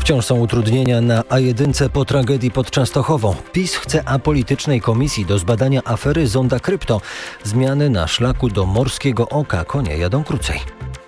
Wciąż są utrudnienia na A1 po tragedii pod Częstochową. PiS chce apolitycznej komisji do zbadania afery Zonda Krypto. Zmiany na szlaku do Morskiego Oka. Konie jadą krócej.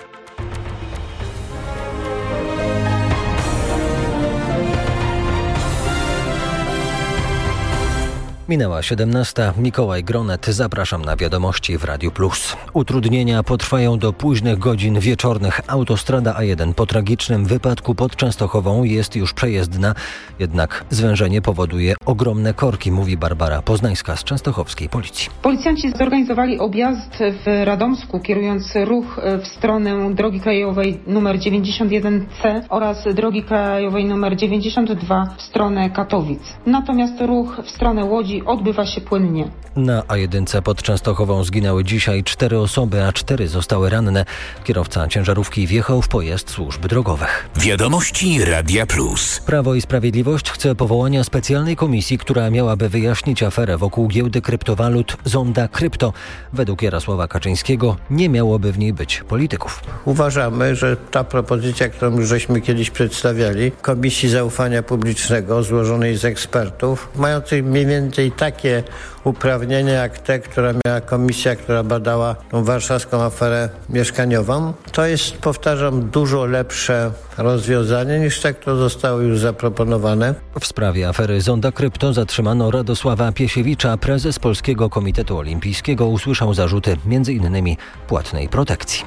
Minęła 17. Mikołaj Gronet. Zapraszam na wiadomości w Radiu Plus. Utrudnienia potrwają do późnych godzin wieczornych. Autostrada A1 po tragicznym wypadku pod Częstochową jest już przejezdna, jednak zwężenie powoduje ogromne korki, mówi Barbara Poznańska z częstochowskiej policji. Policjanci zorganizowali objazd w Radomsku, kierując ruch w stronę drogi krajowej nr 91C oraz drogi krajowej nr 92 w stronę Katowic. Natomiast ruch w stronę Łodzi odbywa się płynnie. Na A1 pod Częstochową zginęły dzisiaj 4 osoby, a 4 zostały ranne. Kierowca ciężarówki wjechał w pojazd służb drogowych. Wiadomości Radia Plus. Prawo i Sprawiedliwość chce powołania specjalnej komisji, która miałaby wyjaśnić aferę wokół giełdy kryptowalut Zonda Krypto. Według Jarosława Kaczyńskiego nie miałoby w niej być polityków. Uważamy, że ta propozycja, którą już żeśmy kiedyś przedstawiali, Komisji Zaufania Publicznego złożonej z ekspertów, mających mniej więcej takie uprawnienia jak te, które miała komisja, która badała tą warszawską aferę mieszkaniową. To jest, powtarzam, dużo lepsze rozwiązanie niż te, które zostały już zaproponowane. W sprawie afery Zonda Krypto zatrzymano Radosława Piesiewicza. Prezes Polskiego Komitetu Olimpijskiego usłyszał zarzuty m.in. płatnej protekcji.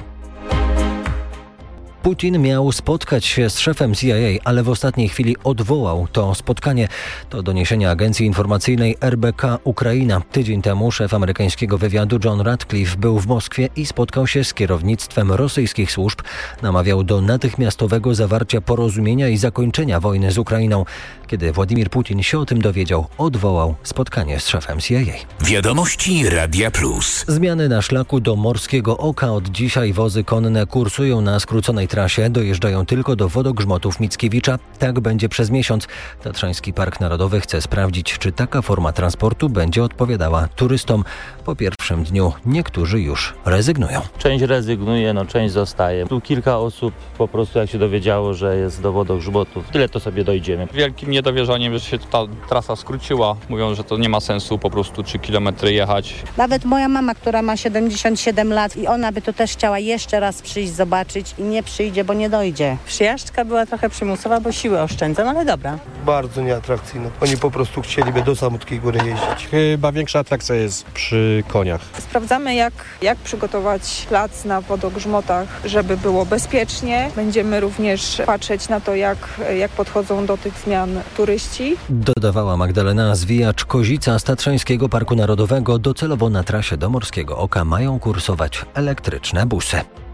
Putin miał spotkać się z szefem CIA, ale w ostatniej chwili odwołał to spotkanie. To doniesienia agencji informacyjnej RBK Ukraina. Tydzień temu szef amerykańskiego wywiadu John Ratcliffe był w Moskwie i spotkał się z kierownictwem rosyjskich służb. Namawiał do natychmiastowego zawarcia porozumienia i zakończenia wojny z Ukrainą. Kiedy Władimir Putin się o tym dowiedział, odwołał spotkanie z szefem CIA. Wiadomości Radia Plus. Zmiany na szlaku do Morskiego Oka. Od dzisiaj wozy konne kursują na skróconej trasie, dojeżdżają tylko do wodogrzmotów Mickiewicza. Tak będzie przez miesiąc. Tatrzański Park Narodowy chce sprawdzić, czy taka forma transportu będzie odpowiadała turystom. Po pierwszym dniu niektórzy już rezygnują. Część rezygnuje, część zostaje. Tu kilka osób po prostu jak się dowiedziało, że jest do wodogrzmotów, tyle to sobie dojdziemy. Wielkim niedowierzaniem, że się ta trasa skróciła. Mówią, że to nie ma sensu po prostu 3 kilometry jechać. Nawet moja mama, która ma 77 lat i ona by to też chciała jeszcze raz przyjść, zobaczyć i nie przyjdzie, bo nie dojdzie. Przyjażdżka była trochę przymusowa, bo siły oszczędzam, ale dobra. Bardzo nieatrakcyjna. Oni po prostu chcieliby do Samotkiej Góry jeździć. Chyba większa atrakcja jest przy koniach. Sprawdzamy, jak przygotować plac na wodogrzmotach, żeby było bezpiecznie. Będziemy również patrzeć na to, jak podchodzą do tych zmian turyści. Dodawała Magdalena Zwijacz-Kozica z Tatrzańskiego Parku Narodowego. Docelowo na trasie do Morskiego Oka mają kursować elektryczne busy.